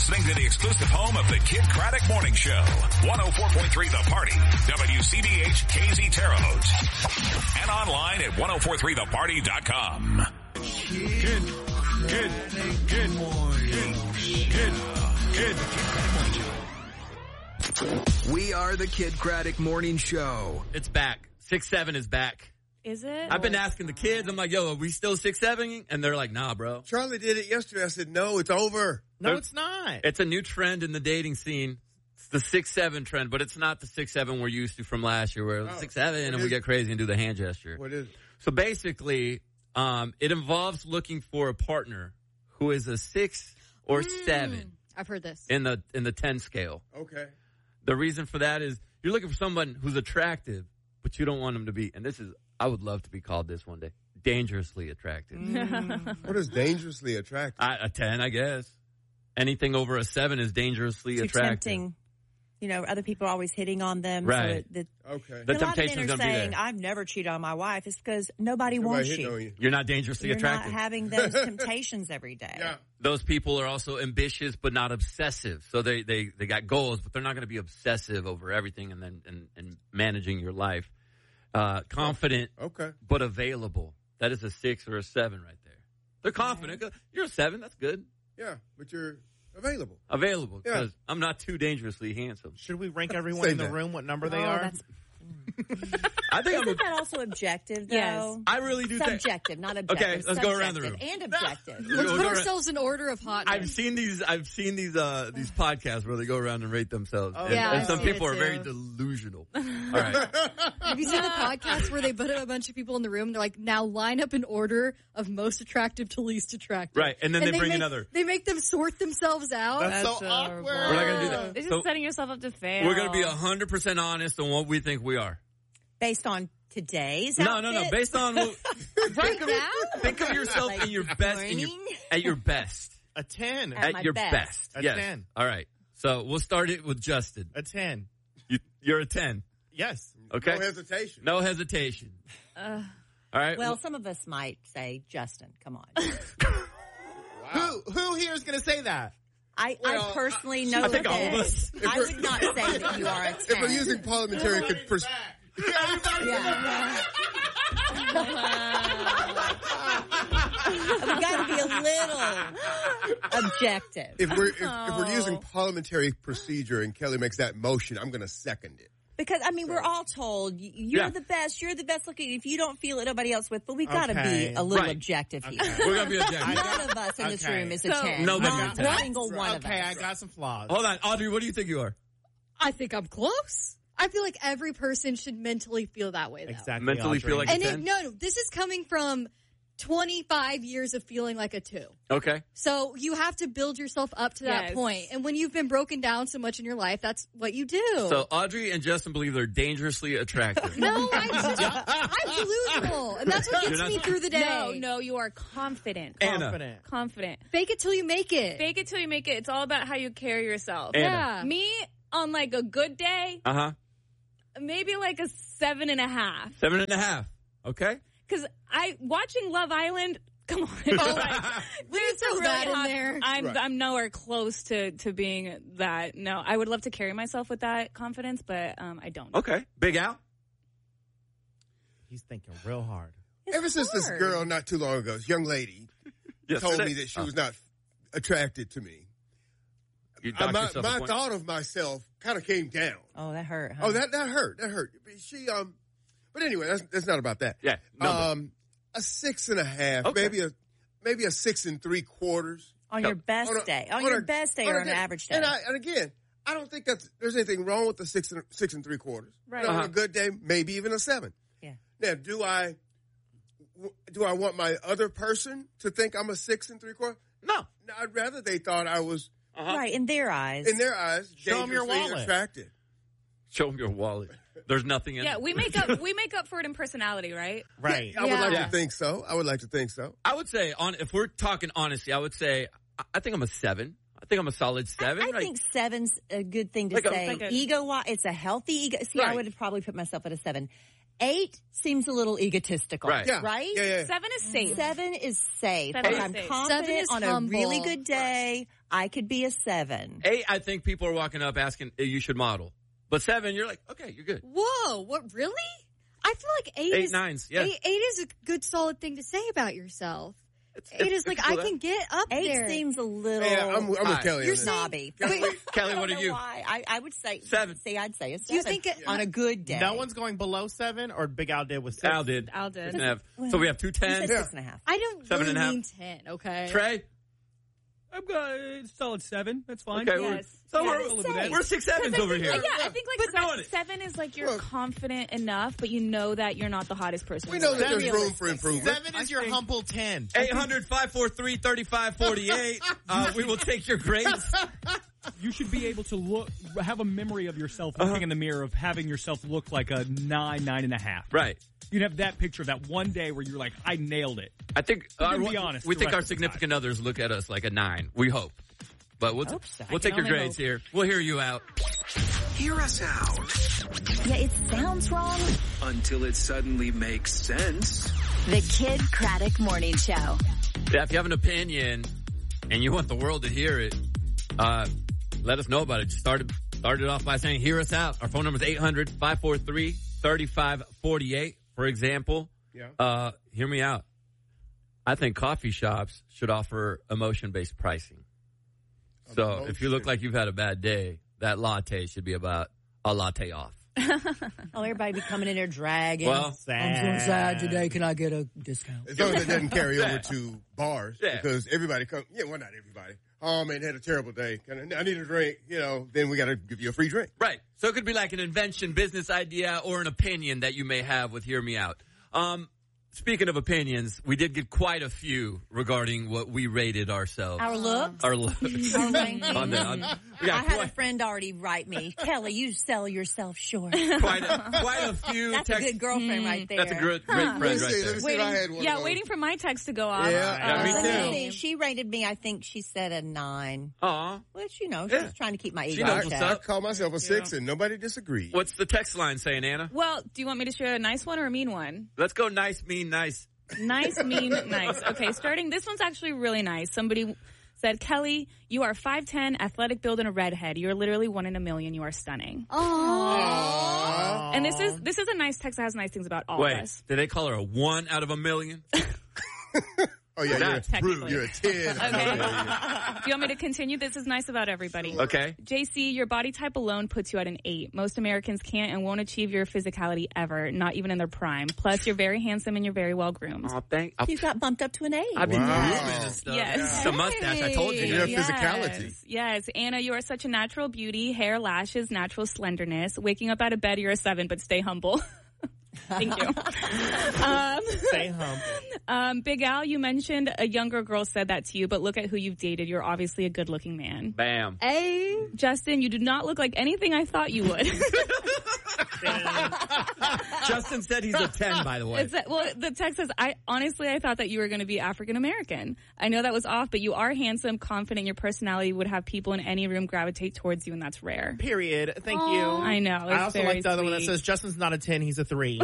listening to the exclusive home of the Kid Craddock Morning Show. 104.3 The Party. WCBH KZ Terre Haute. And online at 1043theparty.com. Good morning. We are the Kid Craddock Morning Show. It's back. 6'7" is back. Is it? I've been asking the kids. I'm like, yo, are we still 6'7"? And they're like, nah, bro. Charlie did it yesterday. I said, no, it's over. No, it's not. It's a new trend in the dating scene. It's the 6'7" trend, but it's not the 6'7" we're used to from last year where it's 6'7" and we get crazy and do the hand gesture. What is it? So basically, it involves looking for a partner who is a 6 or 7 I've heard this. in the 10 scale. Okay. The reason for that is you're looking for someone who's attractive, but you don't want them to be, and this is, I would love to be called this one day, dangerously attractive. What is dangerously attractive? A 10, I guess. Anything over a 7 is dangerously Too attractive. tempting. You know, other people are always hitting on them. Right. So Okay. The a lot of temptation's men are gonna be saying, there. I've never cheated on my wife. It's because nobody wants hitting you. on you. You're not dangerously You're attractive. not having those temptations every day. Yeah. Those people are also ambitious but not obsessive. So they got goals, but they're not going to be obsessive over everything and managing your life. Confident, Okay. but available. That is a 6 or a 7 right there. They're confident. You're a 7. That's good. Yeah, but you're available. Available Yeah. because I'm not too dangerously handsome. Should we rank everyone Say in the that. room what number they Oh, are? that's- I think Isn't that also objective, though? Yes. I really do think. Subjective, not objective. Okay, let's go around the Subjective room. And objective. Let's Go put around- ourselves in order of hotness. I've seen these podcasts where they go around and rate themselves. Oh, and, yeah, and I've some seen people it are very too. delusional. All right. Have you seen the podcast where they put a bunch of people in the room? They're like, now line up in order of most attractive to least attractive. Right, and then they bring another. They make them sort themselves out. That's so horrible. awkward. We're not going to do that. It's So just setting yourself up to fail. we're going to be 100% honest on what we think we are. Based on today's No. outfit? Based on Right now? think of yourself Like in your best, morning? at your best, A 10. At my your best. best. A Yes. 10. All right. So we'll start it with Justin. A 10. You're a 10. Yes. Okay. No hesitation. No hesitation. All right. Well, some of us might say, Justin, come on. Who here is going to say that? I personally know I think that all of us. I would not say that you are a 10. If we're using parliamentary We've got to be a little objective. if we're using parliamentary procedure and Kelly makes that motion, I'm going to second it. Because, I mean, we're all told, you're Yeah. the best looking. If you don't feel it, nobody else with. But we got to Okay. be a little Right. objective here. We're going to be objective. None of us in this Okay. room is a 10. Nobody's a Not 10. a single one of Okay, us. I got some flaws. Hold on. Audrey, what do you think you are? I think I'm close. I feel like every person should mentally feel that way, though. Exactly. Mentally Audrey. feel like And a it, 10? no, this is coming from 25 years of feeling like a 2. Okay. So you have to build yourself up to that Yes. point. And when you've been broken down so much in your life, that's what you do. So Audrey and Justin believe they're dangerously attractive. no, I'm delusional. And that's what You're gets not- me through the day. No, you are confident. Anna. Confident. Confident. Fake it till you make it. Fake it till you make it. It's all about how you carry yourself. Anna. Yeah. Me, on like a good day, Uh-huh. maybe like a 7.5. 7.5. Okay. Because watching Love Island, come on. It's like, there's throw some that really in hot, there. I'm nowhere close to being that. No, I would love to carry myself with that confidence, but I don't. Okay. Big Al? He's thinking real hard. Ever since this girl not too long ago, this young lady, told me that she was not attracted to me, You docked my yourself a point. thought of myself kind of came down. Oh, that hurt. Huh? Oh, that hurt. That hurt. She but anyway, that's not about that. Yeah. Number. A 6.5, Okay. maybe a 6 3/4. on your best day. On your best day or on an average day. And again, I don't think there's anything wrong with the 6 3/4. Right. On a good day, maybe even a 7. Yeah. Now, do I want my other person to think I'm a 6 3/4? No. No, I'd rather they thought I was, Right, in their eyes. in their eyes, Show 'em your dangerously wallet. attracted. Show them your wallet. There's nothing in it. we make up for it in personality, right? Right. I would like Yeah. to think so. I would say, if we're talking honesty, I would say, I think I'm a 7. I think I'm a solid 7. I think 7's a good thing to Like a- say. like Ego-wise, it's a healthy ego. See, I Right. would have probably put myself at a 7. 8 seems a little egotistical. Right. Yeah. Right? Yeah. 7 is safe. 7 is safe. Seven Like, is I'm safe. confident 7 is on humble. a really good day. I could be a 7. 8, I think people are walking up asking you should model. But 7, you're like, okay, you're good. Whoa, what, really? I feel like 8 is... 9s, yeah. 8 is a good, solid thing to say about yourself. 8 is like, cool, I can get up 8 there. seems a little... Yeah, I'm with Kelly. You're on that. snobby. Kelly, what are you? Why. I would say... 7. See, I'd say a 7 Do you think on a good day. No one's going below 7, or Big Al did with 6? Al did. So we have 2 10s. 6.5. I don't 7.5. really mean 10, okay? Trey? I'm going solid 7. That's fine. Okay, Yes. we're 6 7s over here. Yeah, I think like We're doing it. 7 is like you're confident enough, but you know that you're not the hottest person. We know that there's Realistic. room for improvement. 7 is your humble 10. 800-543-3548. We will take your grades. You should be able to have a memory of yourself looking in the mirror of having yourself look like a 9, 9.5. Right. You'd have that picture of that one day where you're like, I nailed it. I think, But then be honest, we the think rest our of the significant others look at us like a 9. We hope. But we'll take your only grades hope. here. We'll hear you out. Hear us out Yeah, it sounds wrong. until it suddenly makes sense. The Kid Craddock Morning Show. Yeah, if you have an opinion and you want the world to hear it, let us know about it. Just start it off by saying, hear us out. Our phone number is 800-543-3548. For example, hear me out. I think coffee shops should offer emotion-based pricing. So if you look like you've had a bad day, that latte should be about a latte off. Oh, everybody be coming in there dragging. Well, I'm so sad today. Can I get a discount? As long as it doesn't carry over to bars, Yeah. because everybody comes. Yeah, well, not everybody. Oh man, had a terrible day. I need a drink. Then we got to give you a free drink. Right. So it could be like an invention, business idea, or an opinion that you may have with Hear Me Out. Speaking of opinions, we did get quite a few regarding what we rated ourselves. Our looks? Our looks. Our ranking? I I had a friend already write me, Kelly, you sell yourself short. quite a few. That's a good girlfriend right there. That's a great friend right Let me there. see if I had one. of those. Waiting for my text to go off. Yeah, me Let too. me see. She rated me, I think she said a 9. Aw. Which, she's Yeah. trying to keep my She ego knows in what's check. I call myself a 6, and nobody disagreed. What's the text line saying, Anna? Well, do you want me to share a nice one or a mean one? Let's go nice, mean, nice. Nice, mean, nice. Okay, starting. This one's actually really nice. Somebody said, Kelly, you are 5'10", athletic build, and a redhead. You are literally 1 in a million. You are stunning. Aww. And this is a nice text that has nice things about all of us. Did they call her a 1 out of a million? Oh yeah, That's rude. You're a 10. Okay. Do you want me to continue? This is nice about everybody. Okay. JC, your body type alone puts you at an 8. Most Americans can't and won't achieve your physicality ever, not even in their prime. Plus, you're very handsome and you're very well groomed. Oh, You got bumped up to an 8. I've been Wow. grooming and stuff. Yes. It's a mustache. I told you. You have Yes. physicality. Yes. Anna, you are such a natural beauty, hair, lashes, natural slenderness. Waking up out of bed, you're a 7, but stay humble. Thank you. Stay humble. Big Al, you mentioned a younger girl said that to you, but look at who you've dated. You're obviously a good-looking man. Bam. Hey. Justin, you do not look like anything I thought you would. Justin said he's a 10, by the way. The text says, I thought that you were going to be African American. I know that was off, but you are handsome, confident. Your personality would have people in any room gravitate towards you, and that's rare. Period. Thank you. I know. I also like the other one that sweet. says Justin's not a 10, he's a 3.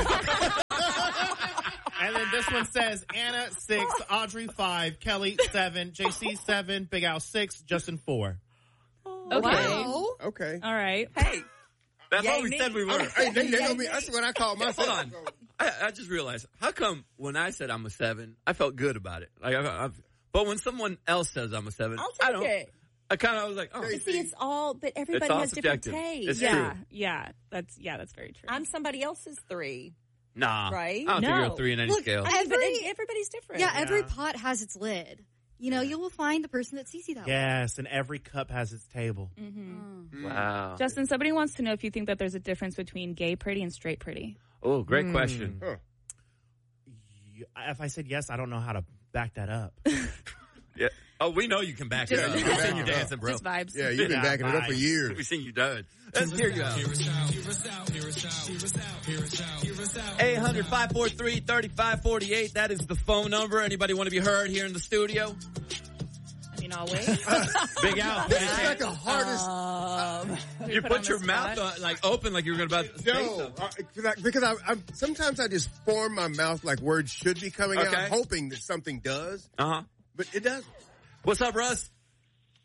And then this one says Anna 6, Audrey 5, Kelly 7, JC 7, Big Al 6, Justin 4. Okay. Wow. Okay. All right. Hey. That's Yay, what we me. said we were. Hey, they know me. That's what I call myself. Hold on. I just realized, how come when I said I'm a 7, I felt good about it? Like, but when someone else says I'm a 7, I'll I take don't. it. I kind of was like, oh. But see, it's all, but everybody all has different subjective. tastes. It's Yeah. true. Yeah. That's very true. I'm somebody else's 3. Nah. Right? I don't think you're No. a 3 in any Look, scale. I mean, but everybody's different. Yeah, every pot has its lid. You know, you will find the person that sees you that way. Yes, and every cup has its table. Wow. Justin, somebody wants to know if you think that there's a difference between gay pretty and straight pretty. Oh, great question. Huh. If I said yes, I don't know how to back that up. Yeah. Oh, we know you can back it up. you We've can seen back you it up. dancing, bro. Just vibes. Yeah, you've been backing it up for nice. years. We've seen you do it. Let's hear you out. 800-543-3548. That is the phone number. Anybody want to be heard here in the studio? I'll wait. Big Al. This is like the hardest. You put your mouth like open like you were about to say No, something. because I sometimes I just form my mouth like words should be coming Okay. out, hoping that something does, Uh-huh. but it doesn't. What's up, Russ?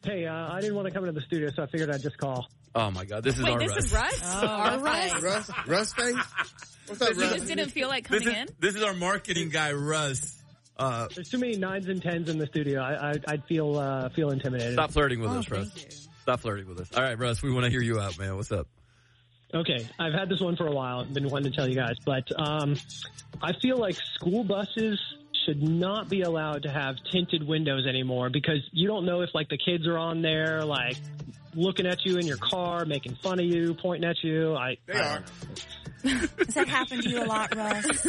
Hey, I didn't want to come into the studio, so I figured I'd just call. Oh, my God. This is our Russ. This is Russ? Oh, our Russ. Russ face? What's up, You Russ? just didn't feel like coming in? This is our marketing guy, Russ. There's too many 9s and 10s in the studio. I'd feel intimidated. Stop flirting with us, Russ. Stop flirting with us. All right, Russ, we want to hear you out, man. What's up? Okay, I've had this one for a while. I've been wanting to tell you guys, but I feel like school buses should not be allowed to have tinted windows anymore because you don't know if, like, the kids are on there, like, looking at you in your car, making fun of you, pointing at you. They are. Does that happen to you a lot, Russ?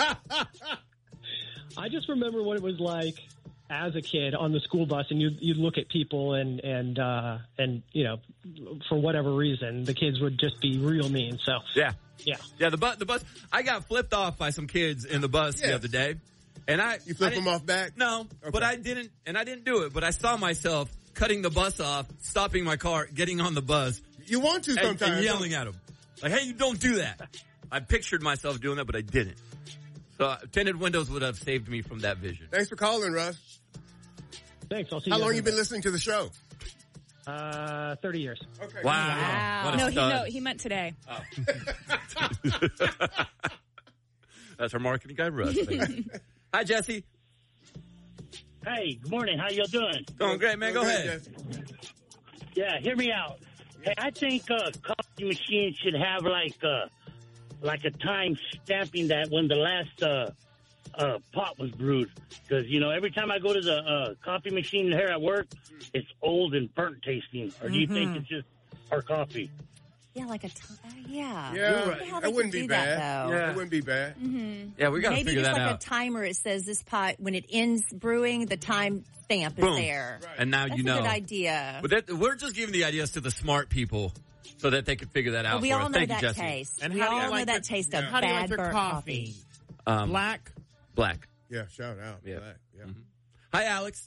I just remember what it was like as a kid on the school bus, and you'd look at people and you know, for whatever reason, the kids would just be real mean. So yeah. The bus. I got flipped off by some kids in the bus the other day, and you flipped them off back? No, okay. But I didn't do it. But I saw myself cutting the bus off, stopping my car, getting on the bus. You want to sometimes, and yelling at them like, "Hey, you don't do that." I pictured myself doing that, but I didn't. So tinted windows would have saved me from that vision. Thanks for calling, Russ. Thanks. I'll see you. How long you been listening to the show? 30 years. Okay. Wow. No, he meant today. Oh. That's our marketing guy, Russ. Hi, Jesse. Hey, good morning. How y'all doing? Doing great, man. Go ahead. Yeah, hear me out. Hey, I think coffee machines should have like a time stamping that when the last pot was brewed. Because, you know, every time I go to the coffee machine here at work, it's old and burnt tasting. Or do you think it's just our coffee? Yeah, like yeah. Yeah, that wouldn't be bad. It wouldn't be bad. Mm-hmm. Yeah, we got to figure that out. Maybe just like a timer. It says this pot, when it ends brewing, the time stamp is there. Right. And now That's you know. That's a good idea. But we're just giving the ideas to the smart people so that they can figure that out. Well, we all know that taste. And we all know that taste of bad burnt coffee. Black. Yeah, shout out. Yeah. Black. Yeah. Mm-hmm. Hi, Alex.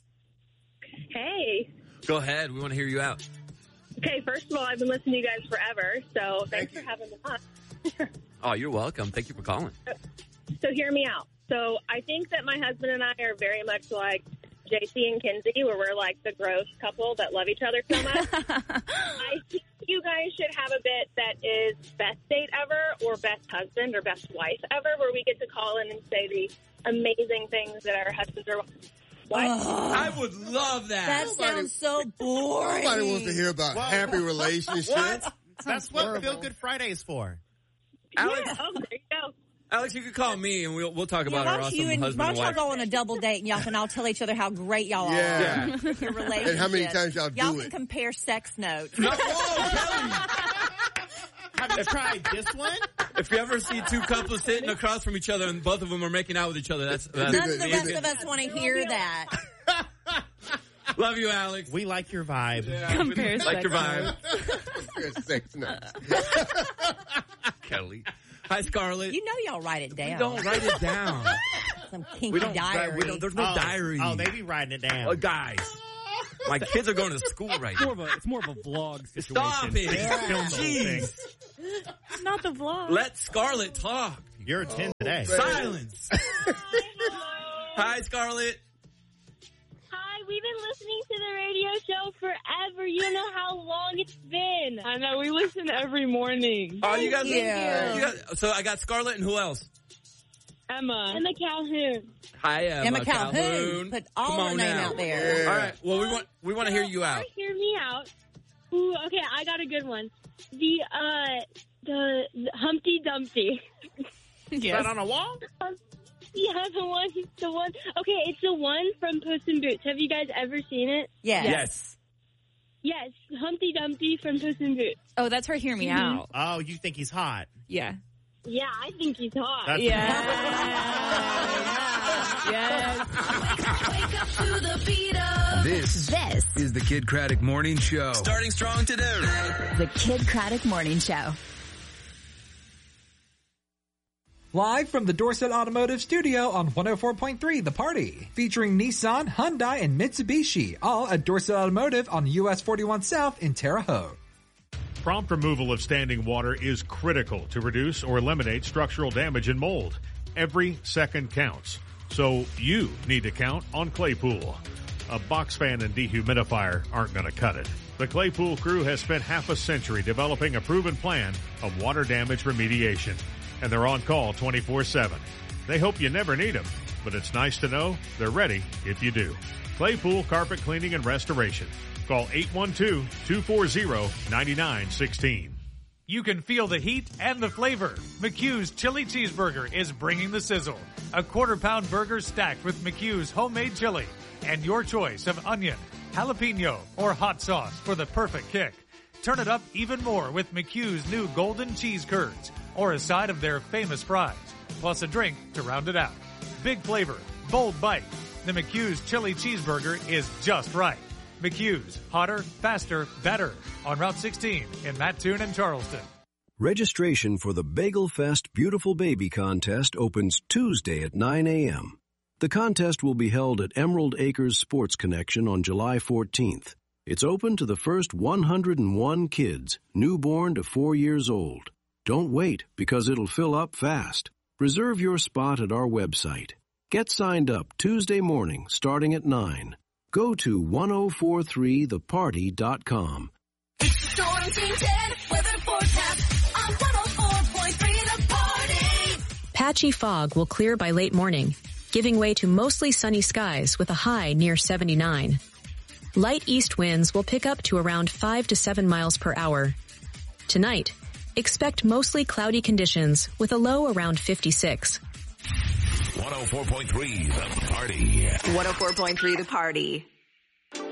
Hey. Go ahead. We want to hear you out. Okay, first of all, I've been listening to you guys forever, so thanks for having me on. Oh, you're welcome. Thank you for calling. So hear me out. So I think that my husband and I are very much like JC and Kinsey, where we're like the gross couple that love each other so much. I think you guys should have a bit that is best date ever or best husband or best wife ever, where we get to call in and say the amazing things that our husbands are. What? I would love that. That sounds so boring. Nobody wants to hear about happy relationships. What? That's what Feel Good Friday is for. Alex, there you go. Alex, you can call me and we'll talk about our awesome husband and wife. Why don't y'all go on a double date and y'all can all tell each other how great y'all are. Yeah. Your relationship. And how many times y'all do Y'all it. can compare sex notes. Have you tried this one? If you ever see two couples sitting across from each other and both of them are making out with each other, that's None of the rest of us want to hear that. Love you, Alex. We like your vibe. Yeah, Compare like your vibe. Sex nuts. Kelly. Hi, Scarlett. You know y'all write it down. We don't write it down. Some kinky diary. There's no diary. Oh, they be writing it down. Guys. My kids are going to school right now. It's more of a vlog situation. Stop it. Film the whole thing. Jeez. It's not the vlog. Let Scarlett talk. You're a 10 today. Silence. Hi, Scarlett. Hi, we've been listening to the radio show forever. You don't know how long it's been. I know, we listen every morning. Oh, you guys. you. So I got Scarlett and who else? Emma Calhoun. Hi, Emma Calhoun. Put all her name out there. Yeah. All right. Well, we want to hear you out. Hear me out. Ooh, okay, I got a good one. The Humpty Dumpty. Is that on a wall? Yeah, the one. Okay, it's the one from Puss in Boots. Have you guys ever seen it? Yes. Yes, Humpty Dumpty from Puss in Boots. Oh, that's her Hear Me Out. Oh, you think he's hot? Yeah. Yeah, I think he's hot. Wake up to the beat of This is the Kid Craddock Morning Show. Starting strong today. the Kid Craddock Morning Show. Live from the Dorset Automotive Studio on 104.3 The Party. Featuring Nissan, Hyundai, and Mitsubishi. All at Dorset Automotive on US 41 South in Terre Haute. Prompt removal of standing water is critical to reduce or eliminate structural damage and mold. Every second counts. So you need to count on Claypool. a box fan and dehumidifier aren't going to cut it. The Claypool crew has spent half a century developing a proven plan of water damage remediation, and they're on call 24/7. They hope you never need them, but it's nice to know they're ready if you do. Claypool Carpet Cleaning and Restoration. Call 812-240-9916. You can feel the heat and the flavor. McHugh's Chili Cheeseburger is bringing the sizzle. A quarter-pound burger stacked with McHugh's homemade chili and your choice of onion, jalapeno, or hot sauce for the perfect kick. Turn it up even more with McHugh's new golden cheese curds or a side of their famous fries, plus a drink to round it out. Big flavor, bold bite. The McHugh's Chili Cheeseburger is just right. McHugh's, hotter, faster, better. On Route 16 in Mattoon and Charleston. Registration for the Bagel Fest Beautiful Baby Contest opens Tuesday at 9 a.m. The contest will be held at Emerald Acres Sports Connection on July 14th. It's open to the first 101 kids, newborn to 4 years old. Don't wait, because it'll fill up fast. Reserve your spot at our website. Get signed up Tuesday morning starting at 9. Go to 1043theparty.com. Storm Team 10 weather forecast on 104.3 The Party. Patchy fog will clear by late morning, giving way to mostly sunny skies with a high near 79. Light east winds will pick up to around 5 to 7 miles per hour. Tonight, expect mostly cloudy conditions with a low around 56. 104.3 The Party. 104.3 The Party.